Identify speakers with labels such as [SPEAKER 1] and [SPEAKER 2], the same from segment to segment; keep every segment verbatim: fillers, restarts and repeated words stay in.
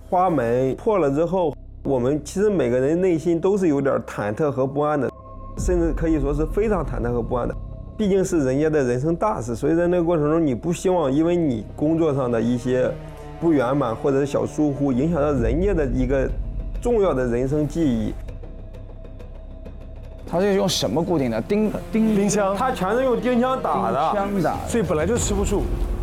[SPEAKER 1] 花门破了之后，我们其实每个人内心都是有点忐忑和不安的，甚至可以说是非常忐忑和不安的。毕竟是人家的人生大事，所以在那个过程中，你不希望因为你工作上的一些不圆满或者是小疏忽，影响到人家的一个重要的人生记忆。
[SPEAKER 2] 他是用什么固定的？钉钉
[SPEAKER 3] 钉枪，
[SPEAKER 1] 他全是用钉枪打的，
[SPEAKER 2] 枪打，
[SPEAKER 3] 所以本来就吃不住。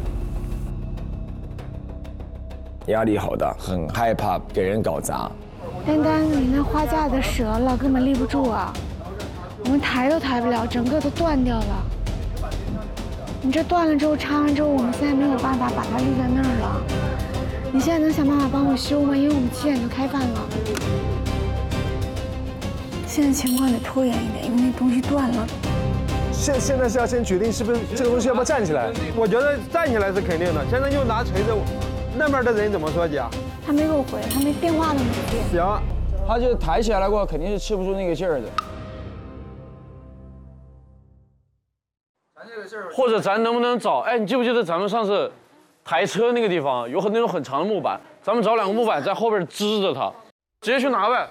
[SPEAKER 2] 压力好大，很害怕给人搞砸。
[SPEAKER 4] 丹丹，你那花架子折了，根本立不住啊！我们抬都抬不了，整个都断掉了。你这断了之后，插完之后，我们现在没有办法把它立在那儿了。你现在能想办法帮我修吗？因为我们七点就开饭了。现在情况得拖延一点，因为那东西断了。
[SPEAKER 3] 现现在是要先决定是不是这个东西要不要站起来？
[SPEAKER 1] 我觉得站起来是肯定的。现在就拿锤子，那边的人怎么说姐？
[SPEAKER 4] 他没给我回，他没电话都没接。
[SPEAKER 1] 行，
[SPEAKER 2] 他就抬起来了过后，肯定是吃不住那个劲儿的。
[SPEAKER 5] 或者咱能不能找？哎，你记不记得咱们上次抬车那个地方有很那种很长的木板，咱们找两个木板在后边支着它，直接去拿呗。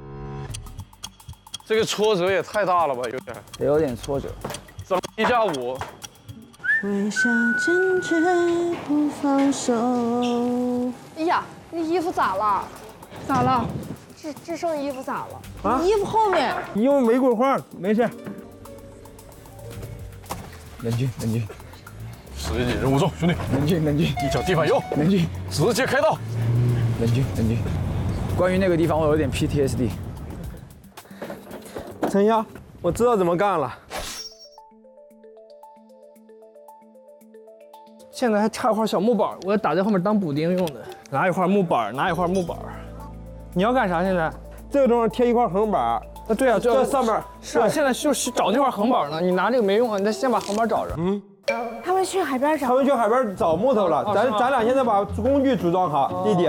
[SPEAKER 5] 这个挫折也太大了吧，有点。
[SPEAKER 2] 有点挫折。
[SPEAKER 5] 整一下午。
[SPEAKER 6] 微笑坚决不放手。
[SPEAKER 7] 哎呀，那衣服咋了？
[SPEAKER 4] 咋了？
[SPEAKER 7] 这这身衣服咋了？
[SPEAKER 1] 啊，
[SPEAKER 7] 衣服后面。
[SPEAKER 1] 因为没滚花，没事。
[SPEAKER 2] 冷静，冷静。
[SPEAKER 5] 时间紧，任务重，兄弟。
[SPEAKER 2] 冷静，冷静。
[SPEAKER 5] 一脚地板油。
[SPEAKER 2] 冷静。
[SPEAKER 5] 直接开道。
[SPEAKER 2] 冷静，冷静。关于那个地方，我有点 P T S D。
[SPEAKER 1] 陈霞，我知道怎么干了。
[SPEAKER 8] 现在还差一块小木板，我要打在后面当补丁用的。拿一块木板，拿一块木板。你要干啥？现在
[SPEAKER 1] 这个地方贴一块横板。
[SPEAKER 8] 啊，对啊，
[SPEAKER 1] 这上面
[SPEAKER 8] 是啊，现在就是找那块横板呢。你拿这个没用啊，你得先把横板找着。
[SPEAKER 1] 嗯。
[SPEAKER 4] 他们去海边找。
[SPEAKER 1] 他们去海边找木头了，咱咱俩现在把工具组装好，弟弟。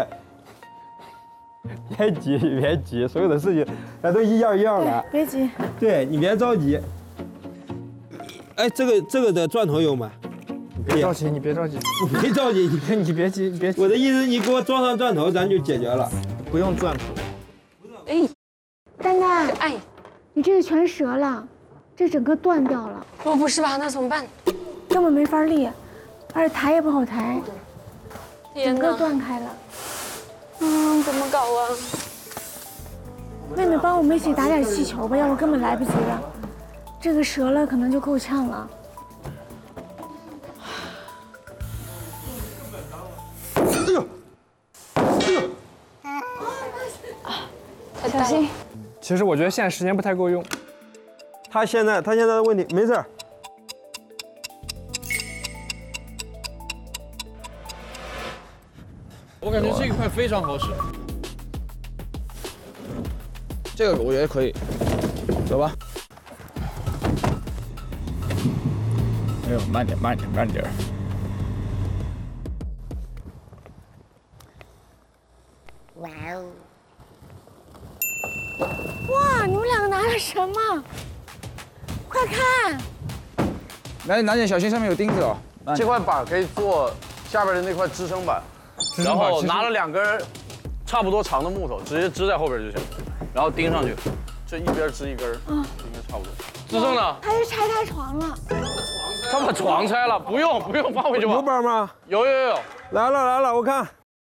[SPEAKER 1] 别急，别急，所有的事情咱都一样一样来。
[SPEAKER 4] 别急。
[SPEAKER 1] 对你别着急。哎，这个这个的钻头有吗？
[SPEAKER 8] 别着急，你别着急，
[SPEAKER 1] 别着急，
[SPEAKER 8] 你别你别急，你别急。
[SPEAKER 1] 我的意思，你给我装上钻头，咱就解决了，
[SPEAKER 8] 不用钻头。
[SPEAKER 7] 哎，
[SPEAKER 4] 丹丹，
[SPEAKER 7] 哎，
[SPEAKER 4] 你这个全折了，这整个断掉了。
[SPEAKER 7] 哦，不是吧？那怎么办？
[SPEAKER 4] 根本没法立，而且抬也不好抬，整个断开了。
[SPEAKER 7] 嗯，怎么搞啊？
[SPEAKER 4] 妹妹，帮我们一起打点气球吧，要不根本来不及了。这个折了，可能就够呛了。 小心。
[SPEAKER 8] 其实我觉得现在时间不太够用。
[SPEAKER 1] 他现在他现在的问题没事。
[SPEAKER 5] 我感觉这一块非常好使。
[SPEAKER 2] 这个我觉得可以，走吧。哎呦，慢点，慢点，慢点。
[SPEAKER 4] 哇哦！哇，你们两个拿了什么？快看！
[SPEAKER 2] 来，拿点，小心上面有钉子哦。
[SPEAKER 5] 这块板可以做下边的那块支撑板，然后拿了两根差不多长的木头，直接支在后边就行，然后钉上去，这一边支一根，应该差不多。支撑呢？
[SPEAKER 4] 他去拆他床了。
[SPEAKER 5] 他把床拆了，不用不用，放回去吧。
[SPEAKER 1] 有板吗？
[SPEAKER 5] 有有有，
[SPEAKER 1] 来了来了，我看。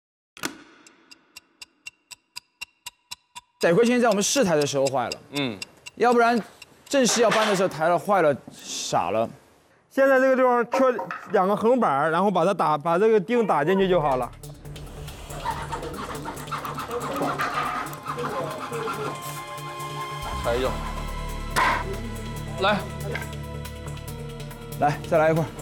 [SPEAKER 2] 得亏现在我们试抬的时候坏了，
[SPEAKER 5] 嗯，
[SPEAKER 2] 要不然正式要搬的时候抬了坏了，傻了。
[SPEAKER 1] 现在这个地方缺两个横板，然后把它打，把这个钉打进去就好了。
[SPEAKER 5] 抬一脚，来，
[SPEAKER 2] 来，再来一块。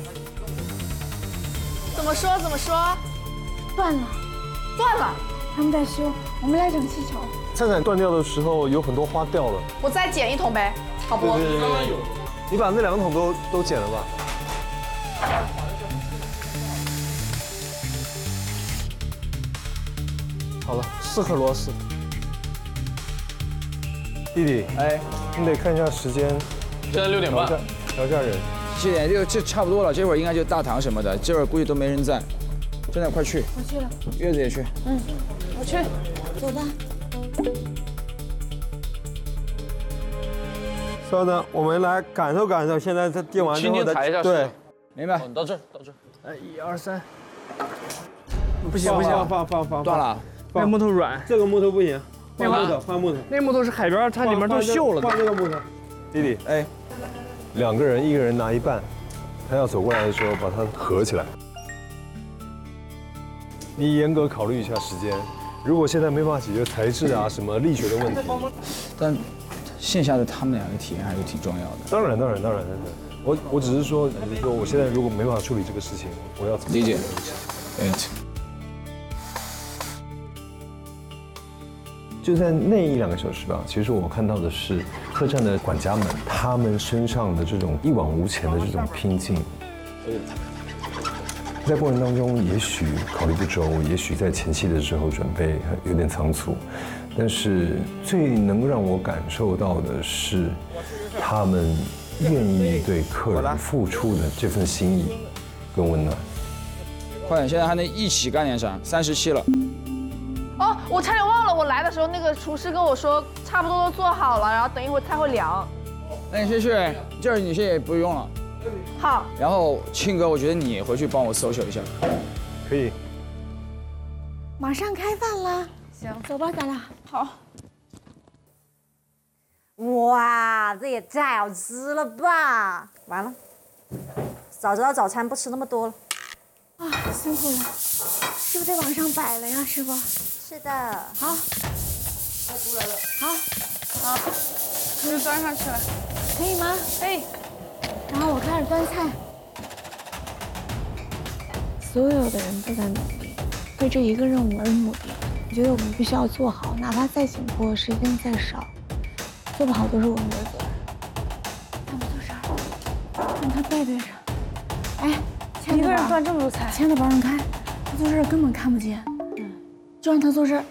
[SPEAKER 7] 怎么说怎么说？
[SPEAKER 4] 断了，
[SPEAKER 7] 断了。
[SPEAKER 4] 他们在修，我们来整气球。
[SPEAKER 3] 灿灿断掉的时候有很多花掉了。
[SPEAKER 7] 我再捡一桶呗，好不？
[SPEAKER 3] 对对对对，你把那两个桶都都捡了吧。好了，四颗螺丝。弟弟，
[SPEAKER 2] 哎，
[SPEAKER 3] 你得看一下时间。
[SPEAKER 5] 现在六点半。
[SPEAKER 3] 调价人。
[SPEAKER 2] 七点六，这差不多了。这会儿应该就大堂什么的，这会儿估计都没人在。 真的快去。
[SPEAKER 4] 我去了。
[SPEAKER 2] 月子也去。
[SPEAKER 4] 嗯，我去。走吧。
[SPEAKER 1] 稍等，我们来感受感受现在这电完之后的。
[SPEAKER 5] 轻轻抬一下。
[SPEAKER 1] 对，
[SPEAKER 2] 明白。
[SPEAKER 5] 到这儿，到这儿。
[SPEAKER 8] 哎，一二三。不行不行，
[SPEAKER 1] 放放放放
[SPEAKER 2] 断了。
[SPEAKER 8] 那木头软，
[SPEAKER 1] 这个木头不行，换木头，换木头。
[SPEAKER 8] 那木头是海边，它里面都锈了。
[SPEAKER 1] 换这个木头。
[SPEAKER 9] 弟弟，
[SPEAKER 2] 哎，
[SPEAKER 9] 两个人，一个人拿一半，他要走过来的时候把它合起来。你严格考虑一下时间，如果现在没办法解决材质啊什么力学的问题，
[SPEAKER 2] 但线下的他们两个体验还是挺重要的。
[SPEAKER 9] 当然当然当然当然，我我只是说，就是说我现在如果没办法处理这个事情，我要怎么
[SPEAKER 2] 理解？嗯。
[SPEAKER 9] 就在那一两个小时吧，其实我看到的是客栈的管家们，他们身上的这种一往无前的这种拼劲。在过程当中，也许考虑不周，也许在前期的时候准备有点仓促，但是最能让我感受到的是，他们愿意对客人付出的这份心意跟温暖。
[SPEAKER 2] 快点，现在还能一起干点啥？三十七了。
[SPEAKER 7] 哦，我差点忘了，我来的时候那个厨师跟我说，差不多都做好了，然后等一会儿菜会凉。
[SPEAKER 2] 那你先去，这儿你现在也不用了。
[SPEAKER 7] 好。
[SPEAKER 2] 然后庆哥，我觉得你回去帮我搜索一下。
[SPEAKER 9] 可以。
[SPEAKER 4] 马上开饭啦！
[SPEAKER 7] 行，
[SPEAKER 4] 走吧，咱俩。
[SPEAKER 7] 好。
[SPEAKER 10] 哇，这也太好吃了吧！完了，早知道早餐不吃那么多了。
[SPEAKER 4] 啊，辛苦了，是不是得往上摆了呀，师傅？
[SPEAKER 10] 是的。
[SPEAKER 4] 好。
[SPEAKER 7] 快出来了。好。好。就端上去了。
[SPEAKER 4] 可以吗？
[SPEAKER 7] 可以。
[SPEAKER 4] 然后我开始端菜。所有的人都在努力，为这一个任务而努力。我觉得我们必须要做好，哪怕再紧迫，时间再少，做不好都是我们的责任。他们做事儿，让他背对着。哎，
[SPEAKER 7] 一个人端这么多菜，
[SPEAKER 4] 签的保让开，他做事根本看不见。嗯，就让他做事。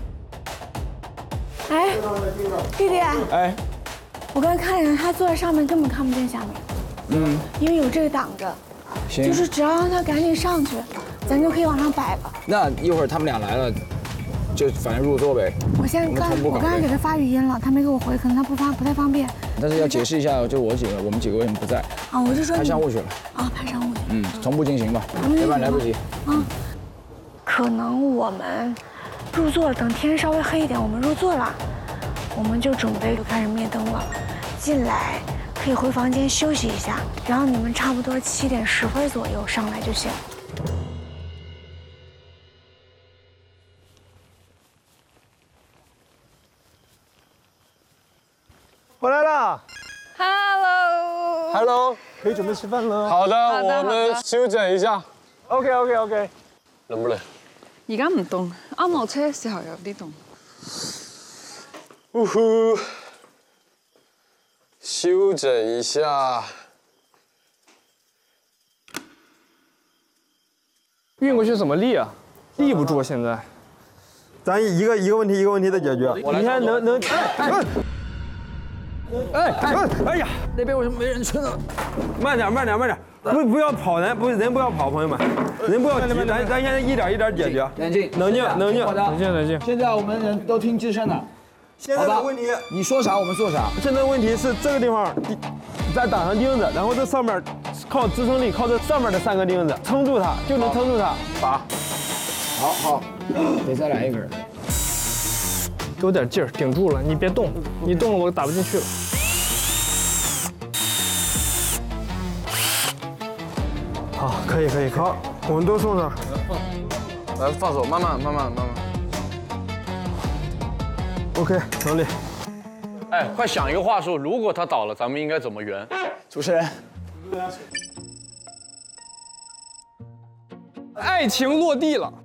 [SPEAKER 4] 哎，弟弟。
[SPEAKER 2] 哎。
[SPEAKER 4] 我刚才看了，他坐在上面根本看不见下面。
[SPEAKER 2] 嗯。
[SPEAKER 4] 因为有这个挡着。
[SPEAKER 2] 行。
[SPEAKER 4] 就是只要让他赶紧上去，咱就可以往上摆了。
[SPEAKER 2] 那一会儿他们俩来了，就反正入座呗。
[SPEAKER 4] 我现在刚我刚才给他发语音了，他没给我回，可能他不发不太方便。
[SPEAKER 2] 但是要解释一下，就我几个，我们几个为什么不在？
[SPEAKER 4] 啊，我就说
[SPEAKER 2] 拍商务去了。
[SPEAKER 4] 啊，拍商务去。
[SPEAKER 2] 嗯，同步进行吧，要不然来不及。
[SPEAKER 4] 啊，可能我们入座，等天稍微黑一点，我们入座了，我们就准备就开始灭灯了。进来可以回房间休息一下，然后你们差不多七点十分左右上来就行。
[SPEAKER 3] 回来了
[SPEAKER 7] ，Hello。
[SPEAKER 3] Hello， 可以准备吃饭了。
[SPEAKER 9] 好的，
[SPEAKER 7] 我
[SPEAKER 9] 们休整一下。
[SPEAKER 3] OK OK OK。
[SPEAKER 9] 冷不冷？
[SPEAKER 7] 而家唔凍，啱落車嘅時候有啲凍。
[SPEAKER 9] 呜呼，休整一下。
[SPEAKER 8] 运过去怎么立啊？立不住现在。
[SPEAKER 1] 咱一个一个问题一个问题的解决。你看能能。
[SPEAKER 2] 哎哎哎呀，那边为什么没人吃呢？
[SPEAKER 1] 慢点慢点慢点，不不要跑人，不人不要跑，朋友们，人不要急，咱咱现在一点一点解决。
[SPEAKER 2] 冷静，
[SPEAKER 1] 冷静，冷静，
[SPEAKER 8] 冷静，冷静。
[SPEAKER 2] 现在我们人都听支撑的。
[SPEAKER 1] 现在的问题，
[SPEAKER 2] 你说啥我们做啥。
[SPEAKER 1] 现在问题是这个地方，再打上钉子，然后这上面靠支撑力，靠这上面的三个钉子撑住它，就能撑住它。
[SPEAKER 2] 拔。好好，得再来一根。
[SPEAKER 8] 给我点劲儿，顶住了，你别动，你动了我打不进去了。
[SPEAKER 1] 好，可以可以，好，我们都送上。
[SPEAKER 5] 来，放手，慢慢慢慢慢慢。
[SPEAKER 1] OK， 成立。
[SPEAKER 5] 哎，快想一个话术，如果他倒了，咱们应该怎么圆？
[SPEAKER 2] 主持人。
[SPEAKER 8] 爱情落地了。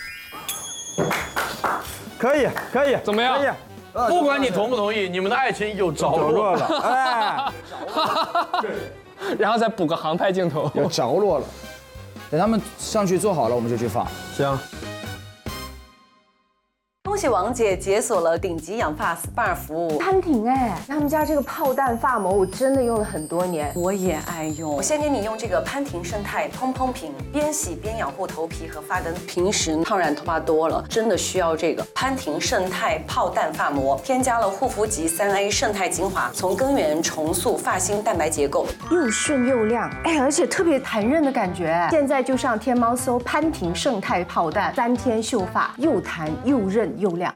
[SPEAKER 1] 可以可以，
[SPEAKER 8] 怎么样？
[SPEAKER 1] 可以。
[SPEAKER 5] 不管你同不同意，你们的爱情有着落
[SPEAKER 1] 了。哎。
[SPEAKER 8] 然后再补个航拍镜头，
[SPEAKER 2] 有着落了。等他们上去做好了，我们就去放。
[SPEAKER 1] 行。
[SPEAKER 10] 恭
[SPEAKER 11] 喜王姐解锁了顶级养发 S P A 服务。
[SPEAKER 12] 潘婷哎，他们家这个泡蛋发膜我真的用了很多年，
[SPEAKER 11] 我也爱用。我先给你用这个潘婷胜肽蓬蓬瓶，边洗边养护头皮和发根。平时烫染头发多了，真的需要这个潘婷胜肽泡蛋发膜，添加了护肤级三 A 胜肽精华，从根源重塑发芯蛋白结构，
[SPEAKER 12] 又顺又亮，哎，而且特别弹韧的感觉。现在就上天猫搜潘婷胜肽泡蛋，三天秀发又弹又韧又亮。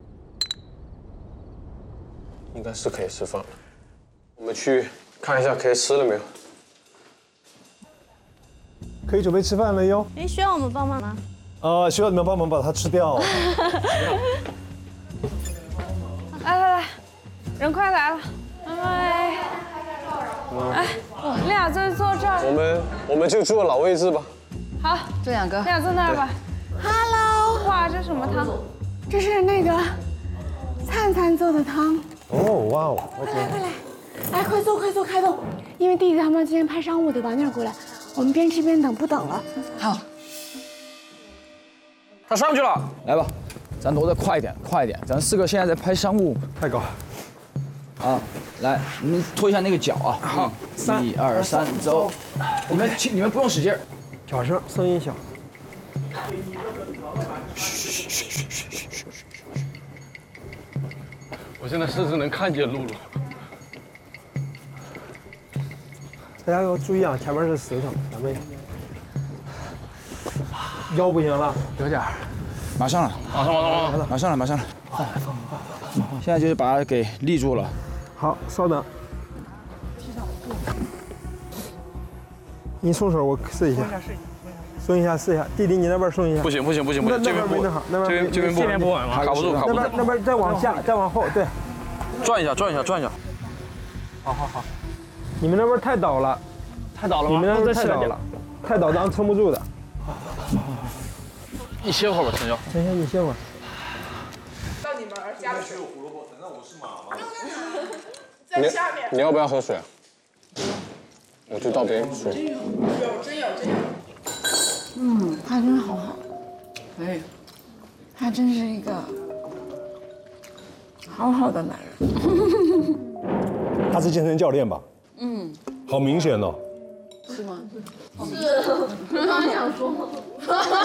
[SPEAKER 5] 应该是可以吃饭了，我们去看一下可以吃了没有。
[SPEAKER 3] 可以准备吃饭了哟。
[SPEAKER 13] 哎，需要我们帮忙吗？
[SPEAKER 3] 呃，需要你们帮忙把它吃掉。
[SPEAKER 7] 来来来，人快来了，拜拜。哎，你俩就坐这儿。
[SPEAKER 5] 我们我们就坐老位置吧。
[SPEAKER 7] 好，
[SPEAKER 13] 这两个。
[SPEAKER 7] 你俩坐那儿吧。Hello， 哇，这什么汤？
[SPEAKER 4] 这是那个灿灿做的汤。
[SPEAKER 3] 哦，哇哦，
[SPEAKER 4] 快来快来，来快坐快坐开动，因为弟弟他们今天拍商务得晚点过来，我们边吃边等，不等了。
[SPEAKER 13] 好。
[SPEAKER 2] 他上去了，来吧，咱挪得快一点，快一点，咱四个现在在拍商务，
[SPEAKER 3] 太高。
[SPEAKER 2] 啊，来，你们拖一下那个脚啊。好，一二三，走。你们请，你们不用使劲，
[SPEAKER 1] 小声，声音小。
[SPEAKER 5] 我现在甚至能看见露露。
[SPEAKER 1] 大家要注意啊，前面是石头，咱们腰不行了，
[SPEAKER 2] 有点儿，马上了，
[SPEAKER 5] 马上马上马上
[SPEAKER 2] 马上了，马上了。现在就是把它给立住了。
[SPEAKER 1] 好，稍等。你松手，我试一下。松一下，试一下。弟弟，你那边松一下。
[SPEAKER 5] 不行不行不行不行，
[SPEAKER 1] 这边没弄好，那边
[SPEAKER 5] 这边这边不稳，卡不住卡不住。
[SPEAKER 1] 那边那边再往下，再往后，对。
[SPEAKER 5] 转一下转一下转一下。
[SPEAKER 1] 好好好。你们那边太倒了。
[SPEAKER 8] 太倒了吗？
[SPEAKER 1] 你们那边太倒了，太倒咱撑不住的。
[SPEAKER 5] 你歇会儿吧，陈潇。
[SPEAKER 1] 陈潇，你歇会儿。
[SPEAKER 7] 到你们家里。
[SPEAKER 5] 胡萝卜，难道我是马吗？
[SPEAKER 7] 在下面。
[SPEAKER 5] 你要不要喝水？我去倒杯水。
[SPEAKER 7] 有真有真有。
[SPEAKER 4] 嗯，他真好好。哎，他真是一个好好的男人。
[SPEAKER 3] 他是健身教练吧？
[SPEAKER 13] 嗯。
[SPEAKER 3] 好明显哦。
[SPEAKER 13] 是吗？
[SPEAKER 7] 是，刚刚想说。